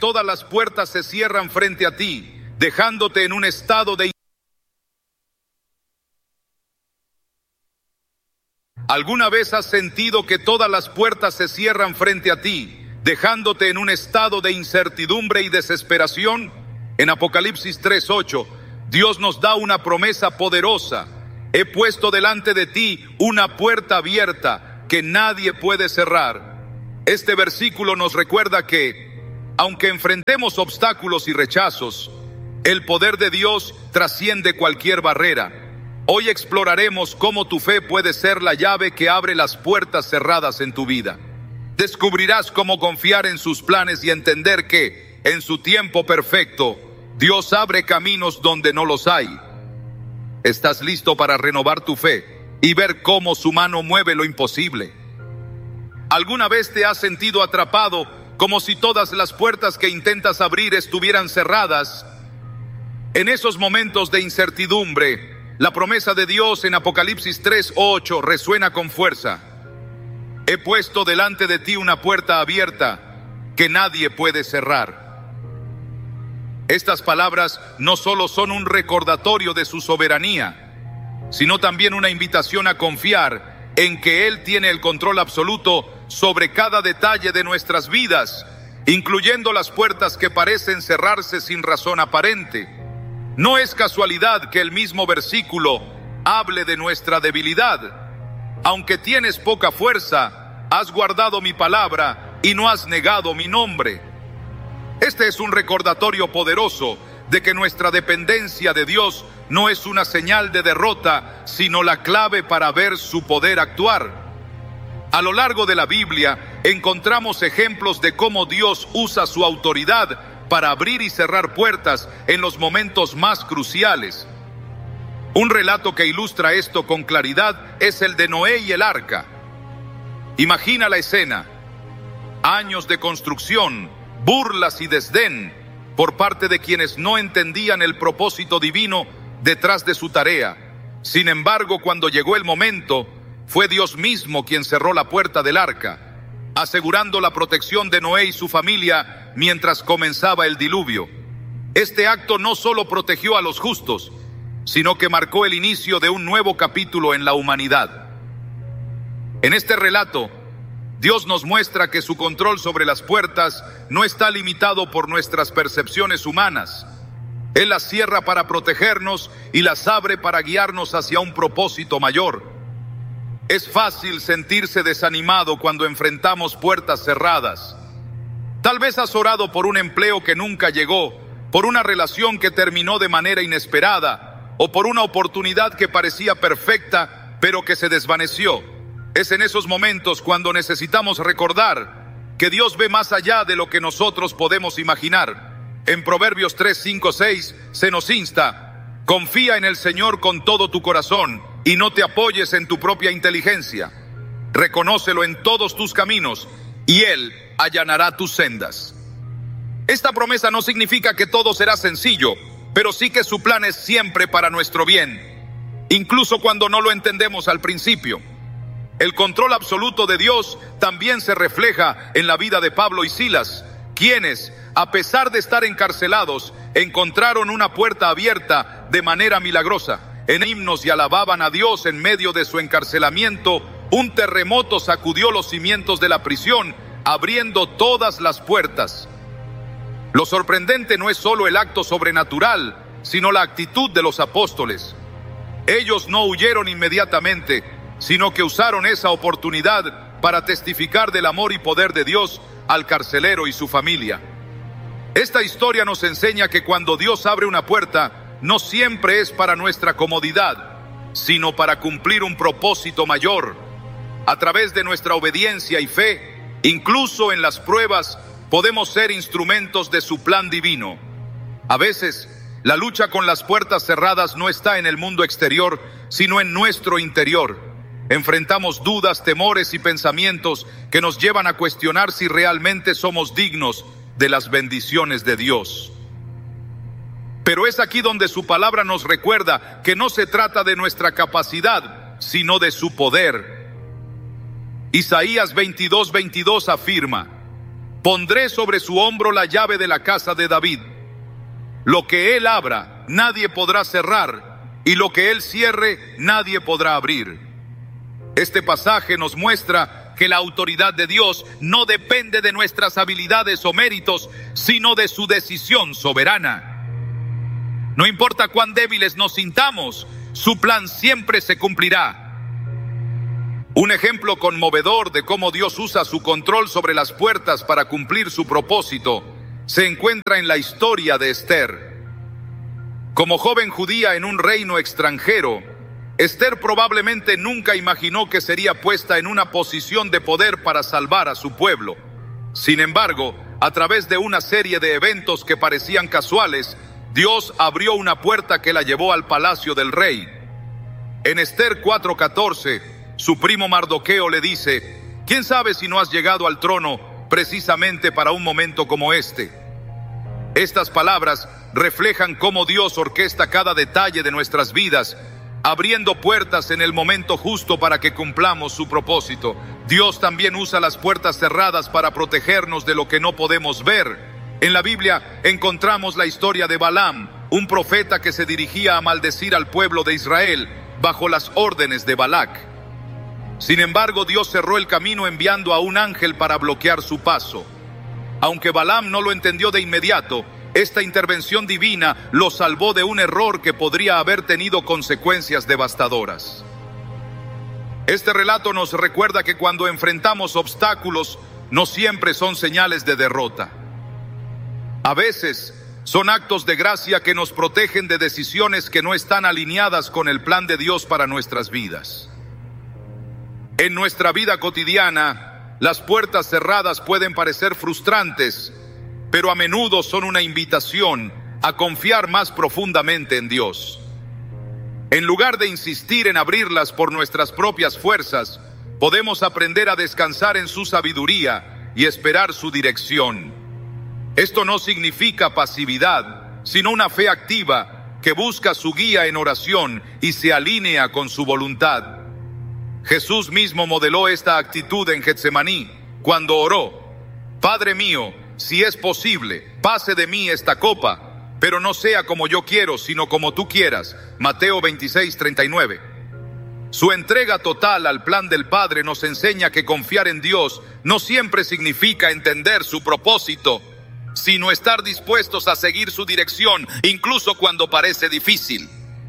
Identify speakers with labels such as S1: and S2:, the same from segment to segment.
S1: todas las puertas se cierran frente a ti, dejándote en un estado de... ¿Alguna vez has sentido que todas las puertas se cierran frente a ti, dejándote en un estado de incertidumbre y desesperación? En Apocalipsis 3:8, Dios nos da una promesa poderosa. He puesto delante de ti una puerta abierta que nadie puede cerrar. Este versículo nos recuerda que, aunque enfrentemos obstáculos y rechazos, el poder de Dios trasciende cualquier barrera. Hoy exploraremos cómo tu fe puede ser la llave que abre las puertas cerradas en tu vida. Descubrirás cómo confiar en sus planes y entender que, en su tiempo perfecto, Dios abre caminos donde no los hay. ¿Estás listo para renovar tu fe y ver cómo su mano mueve lo imposible? ¿Alguna vez te has sentido atrapado, como si todas las puertas que intentas abrir estuvieran cerradas? En esos momentos de incertidumbre, la promesa de Dios en Apocalipsis 3:8 resuena con fuerza. He puesto delante de ti una puerta abierta que nadie puede cerrar. Estas palabras no solo son un recordatorio de su soberanía, sino también una invitación a confiar en que Él tiene el control absoluto sobre cada detalle de nuestras vidas, incluyendo las puertas que parecen cerrarse sin razón aparente. No es casualidad que el mismo versículo hable de nuestra debilidad. Aunque tienes poca fuerza, has guardado mi palabra y no has negado mi nombre. Este es un recordatorio poderoso de que nuestra dependencia de Dios no es una señal de derrota, sino la clave para ver su poder actuar. A lo largo de la Biblia encontramos ejemplos de cómo Dios usa su autoridad para abrir y cerrar puertas en los momentos más cruciales. Un relato que ilustra esto con claridad es el de Noé y el arca. Imagina la escena: años de construcción, burlas y desdén por parte de quienes no entendían el propósito divino detrás de su tarea. Sin embargo, cuando llegó el momento, fue Dios mismo quien cerró la puerta del arca, asegurando la protección de Noé y su familia mientras comenzaba el diluvio. Este acto no solo protegió a los justos, sino que marcó el inicio de un nuevo capítulo en la humanidad. En este relato, Dios nos muestra que su control sobre las puertas no está limitado por nuestras percepciones humanas. Él las cierra para protegernos y las abre para guiarnos hacia un propósito mayor. Es fácil sentirse desanimado cuando enfrentamos puertas cerradas. Tal vez has orado por un empleo que nunca llegó, por una relación que terminó de manera inesperada, o por una oportunidad que parecía perfecta, pero que se desvaneció. Es en esos momentos cuando necesitamos recordar que Dios ve más allá de lo que nosotros podemos imaginar. En Proverbios 3:5-6 se nos insta: confía en el Señor con todo tu corazón y no te apoyes en tu propia inteligencia. Reconócelo en todos tus caminos y Él allanará tus sendas. Esta promesa no significa que todo será sencillo, pero sí que su plan es siempre para nuestro bien, incluso cuando no lo entendemos al principio. El control absoluto de Dios también se refleja en la vida de Pablo y Silas, quienes, a pesar de estar encarcelados, encontraron una puerta abierta de manera milagrosa. En himnos y alababan a Dios en medio de su encarcelamiento, un terremoto sacudió los cimientos de la prisión, abriendo todas las puertas. Lo sorprendente no es solo el acto sobrenatural, sino la actitud de los apóstoles. Ellos no huyeron inmediatamente, sino que usaron esa oportunidad para testificar del amor y poder de Dios al carcelero y su familia. Esta historia nos enseña que cuando Dios abre una puerta, no siempre es para nuestra comodidad, sino para cumplir un propósito mayor. A través de nuestra obediencia y fe, incluso en las pruebas, podemos ser instrumentos de su plan divino. A veces, la lucha con las puertas cerradas no está en el mundo exterior, sino en nuestro interior. Enfrentamos dudas, temores y pensamientos que nos llevan a cuestionar si realmente somos dignos de las bendiciones de Dios. Pero es aquí donde su palabra nos recuerda que no se trata de nuestra capacidad, sino de su poder. Isaías 22:22 afirma: Pondré sobre su hombro la llave de la casa de David. Lo que él abra, nadie podrá cerrar, y lo que él cierre, nadie podrá abrir. Este pasaje nos muestra que la autoridad de Dios no depende de nuestras habilidades o méritos, sino de su decisión soberana. No importa cuán débiles nos sintamos, su plan siempre se cumplirá. Un ejemplo conmovedor de cómo Dios usa su control sobre las puertas para cumplir su propósito se encuentra en la historia de Esther. Como joven judía en un reino extranjero, Esther probablemente nunca imaginó que sería puesta en una posición de poder para salvar a su pueblo. Sin embargo, a través de una serie de eventos que parecían casuales, Dios abrió una puerta que la llevó al palacio del rey. En Esther 4:14, su primo Mardoqueo le dice: ¿quién sabe si no has llegado al trono precisamente para un momento como este? Estas palabras reflejan cómo Dios orquesta cada detalle de nuestras vidas, abriendo puertas en el momento justo para que cumplamos su propósito. Dios también usa las puertas cerradas para protegernos de lo que no podemos ver. En la Biblia encontramos la historia de Balaam, un profeta que se dirigía a maldecir al pueblo de Israel bajo las órdenes de Balac. Sin embargo, Dios cerró el camino enviando a un ángel para bloquear su paso. Aunque Balaam no lo entendió de inmediato, esta intervención divina lo salvó de un error que podría haber tenido consecuencias devastadoras. Este relato nos recuerda que cuando enfrentamos obstáculos, no siempre son señales de derrota. A veces son actos de gracia que nos protegen de decisiones que no están alineadas con el plan de Dios para nuestras vidas. En nuestra vida cotidiana, las puertas cerradas pueden parecer frustrantes, pero a menudo son una invitación a confiar más profundamente en Dios. En lugar de insistir en abrirlas por nuestras propias fuerzas, podemos aprender a descansar en su sabiduría y esperar su dirección. Esto no significa pasividad, sino una fe activa que busca su guía en oración y se alinea con su voluntad. Jesús mismo modeló esta actitud en Getsemaní, cuando oró: Padre mío, si es posible, pase de mí esta copa, pero no sea como yo quiero, sino como tú quieras. Mateo 26:39. Su entrega total al plan del Padre nos enseña que confiar en Dios no siempre significa entender su propósito, sino estar dispuestos a seguir su dirección, incluso cuando parece difícil.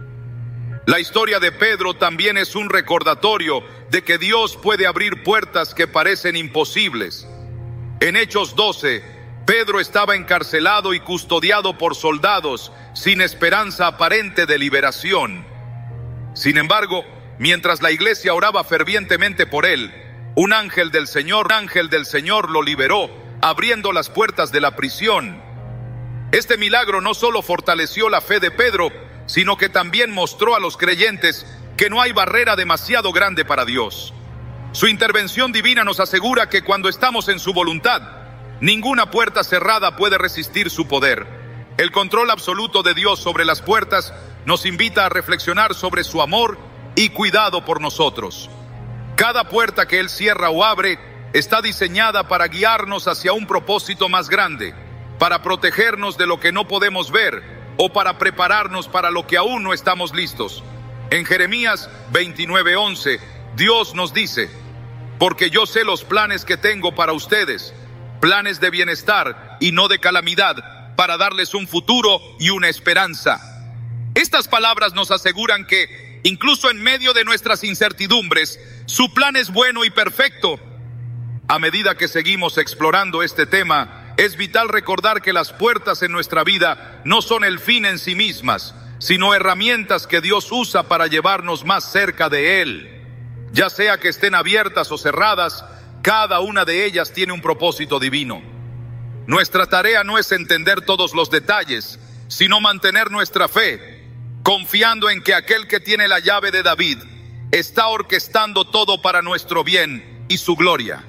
S1: La historia de Pedro también es un recordatorio de que Dios puede abrir puertas que parecen imposibles. En Hechos 12, Pedro estaba encarcelado y custodiado por soldados sin esperanza aparente de liberación. Sin embargo, mientras la iglesia oraba fervientemente por él, un ángel del Señor lo liberó, abriendo las puertas de la prisión. Este milagro no solo fortaleció la fe de Pedro, sino que también mostró a los creyentes que no hay barrera demasiado grande para Dios. Su intervención divina nos asegura que cuando estamos en su voluntad, ninguna puerta cerrada puede resistir su poder. El control absoluto de Dios sobre las puertas nos invita a reflexionar sobre su amor y cuidado por nosotros. Cada puerta que Él cierra o abre está diseñada para guiarnos hacia un propósito más grande, para protegernos de lo que no podemos ver o para prepararnos para lo que aún no estamos listos. En Jeremías 29:11, Dios nos dice: porque yo sé los planes que tengo para ustedes, planes de bienestar y no de calamidad, para darles un futuro y una esperanza. Estas palabras nos aseguran que, incluso en medio de nuestras incertidumbres, su plan es bueno y perfecto. A medida que seguimos explorando este tema, es vital recordar que las puertas en nuestra vida no son el fin en sí mismas, sino herramientas que Dios usa para llevarnos más cerca de Él. Ya sea que estén abiertas o cerradas, cada una de ellas tiene un propósito divino. Nuestra tarea no es entender todos los detalles, sino mantener nuestra fe, confiando en que aquel que tiene la llave de David está orquestando todo para nuestro bien y su gloria.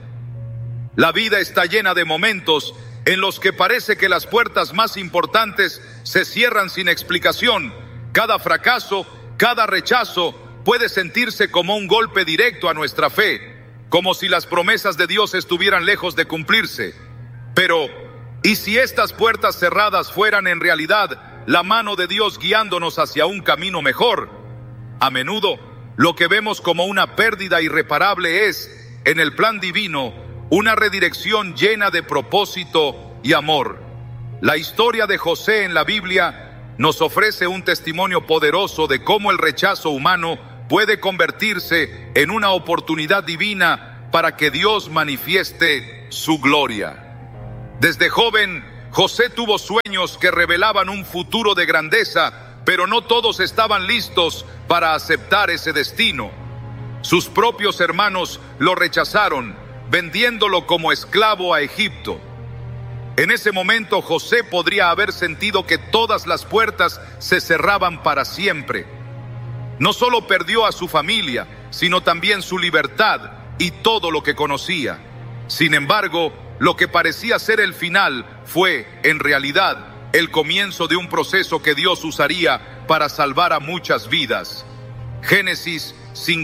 S1: La vida está llena de momentos en los que parece que las puertas más importantes se cierran sin explicación. Cada fracaso, cada rechazo puede sentirse como un golpe directo a nuestra fe, como si las promesas de Dios estuvieran lejos de cumplirse. Pero, ¿y si estas puertas cerradas fueran en realidad la mano de Dios guiándonos hacia un camino mejor? A menudo, lo que vemos como una pérdida irreparable es, en el plan divino, una redirección llena de propósito y amor. La historia de José en la Biblia nos ofrece un testimonio poderoso de cómo el rechazo humano puede convertirse en una oportunidad divina para que Dios manifieste su gloria. Desde joven, José tuvo sueños que revelaban un futuro de grandeza, pero no todos estaban listos para aceptar ese destino. Sus propios hermanos lo rechazaron, vendiéndolo como esclavo a Egipto. En ese momento José podría haber sentido que todas las puertas se cerraban para siempre. No solo perdió a su familia, sino también su libertad y todo lo que conocía. Sin embargo, lo que parecía ser el final fue, en realidad, el comienzo de un proceso que Dios usaría para salvar a muchas vidas. Génesis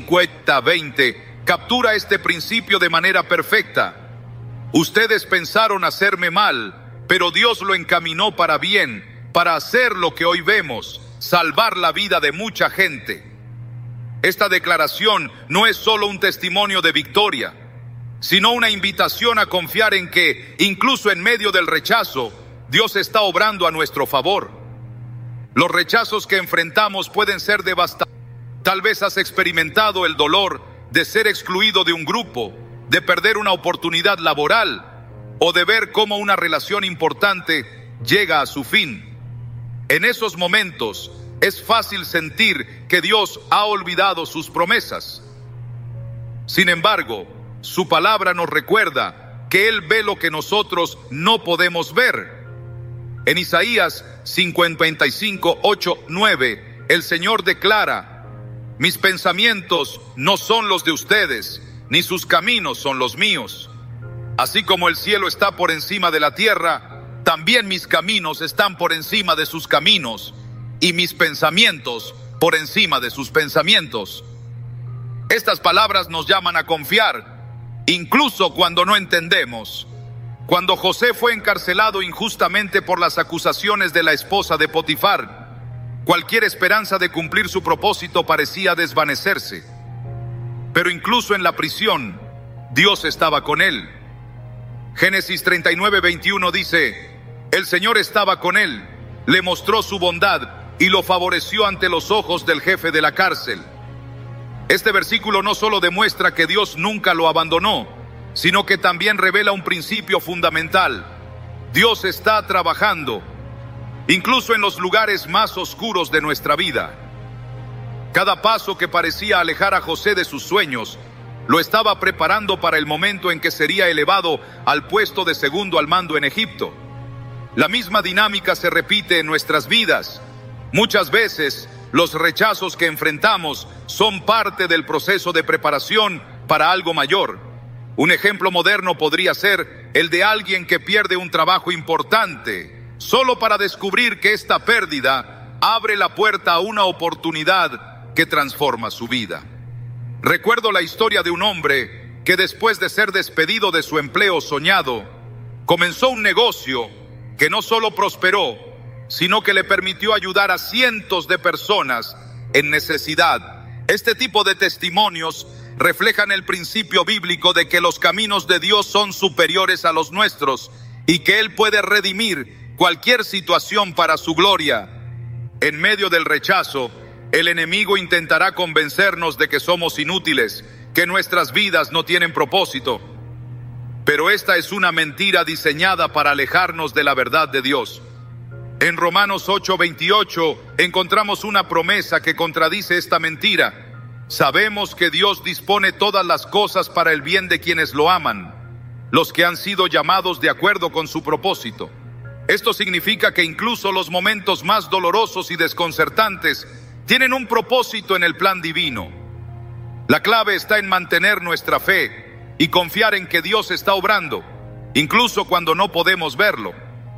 S1: 50:20 captura este principio de manera perfecta. Ustedes pensaron hacerme mal, pero Dios lo encaminó para bien, para hacer lo que hoy vemos, salvar la vida de mucha gente. Esta declaración no es solo un testimonio de victoria, sino una invitación a confiar en que, incluso en medio del rechazo, Dios está obrando a nuestro favor. Los rechazos que enfrentamos pueden ser devastadores. Tal vez has experimentado el dolor de ser excluido de un grupo, de perder una oportunidad laboral o de ver cómo una relación importante llega a su fin. En esos momentos es fácil sentir que Dios ha olvidado sus promesas. Sin embargo, su palabra nos recuerda que Él ve lo que nosotros no podemos ver. En Isaías 55:8-9, el Señor declara: mis pensamientos no son los de ustedes, ni sus caminos son los míos. Así como el cielo está por encima de la tierra, también mis caminos están por encima de sus caminos, y mis pensamientos por encima de sus pensamientos. Estas palabras nos llaman a confiar, incluso cuando no entendemos. Cuando José fue encarcelado injustamente por las acusaciones de la esposa de Potifar, cualquier esperanza de cumplir su propósito parecía desvanecerse. Pero incluso en la prisión, Dios estaba con él. Génesis 39:21 dice: el Señor estaba con él, le mostró su bondad y lo favoreció ante los ojos del jefe de la cárcel. Este versículo no solo demuestra que Dios nunca lo abandonó, sino que también revela un principio fundamental. Dios está trabajando, incluso en los lugares más oscuros de nuestra vida. Cada paso que parecía alejar a José de sus sueños, lo estaba preparando para el momento en que sería elevado al puesto de segundo al mando en Egipto. La misma dinámica se repite en nuestras vidas. Muchas veces, los rechazos que enfrentamos son parte del proceso de preparación para algo mayor. Un ejemplo moderno podría ser el de alguien que pierde un trabajo importante, solo para descubrir que esta pérdida abre la puerta a una oportunidad que transforma su vida. Recuerdo la historia de un hombre que después de ser despedido de su empleo soñado, comenzó un negocio que no solo prosperó, sino que le permitió ayudar a cientos de personas en necesidad. Este tipo de testimonios reflejan el principio bíblico de que los caminos de Dios son superiores a los nuestros y que Él puede redimir cualquier situación para su gloria. En medio del rechazo, el enemigo intentará convencernos de que somos inútiles, que nuestras vidas no tienen propósito. Pero esta es una mentira diseñada para alejarnos de la verdad de Dios. En Romanos 8:28 encontramos una promesa que contradice esta mentira. Sabemos que Dios dispone todas las cosas para el bien de quienes lo aman, los que han sido llamados de acuerdo con su propósito. Esto significa que incluso los momentos más dolorosos y desconcertantes tienen un propósito en el plan divino. La clave está en mantener nuestra fe y confiar en que Dios está obrando, incluso cuando no podemos verlo.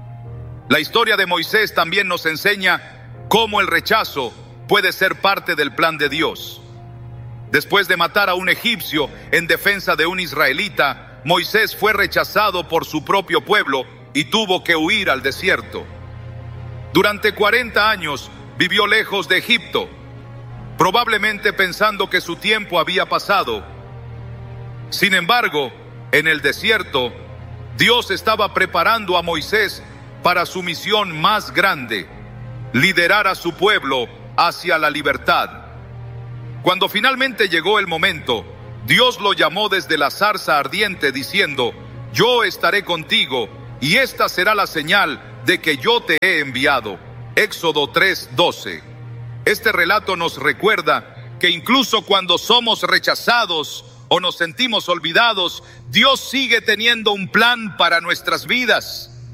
S1: La historia de Moisés también nos enseña cómo el rechazo puede ser parte del plan de Dios. Después de matar a un egipcio en defensa de un israelita, Moisés fue rechazado por su propio pueblo y tuvo que huir al desierto. Durante 40 años vivió lejos de Egipto, probablemente pensando que su tiempo había pasado. Sin embargo, en el desierto, Dios estaba preparando a Moisés para su misión más grande: liderar a su pueblo hacia la libertad. Cuando finalmente llegó el momento, Dios lo llamó desde la zarza ardiente diciendo: yo estaré contigo y esta será la señal de que yo te he enviado. Éxodo 3:12. Este relato nos recuerda que incluso cuando somos rechazados o nos sentimos olvidados, Dios sigue teniendo un plan para nuestras vidas.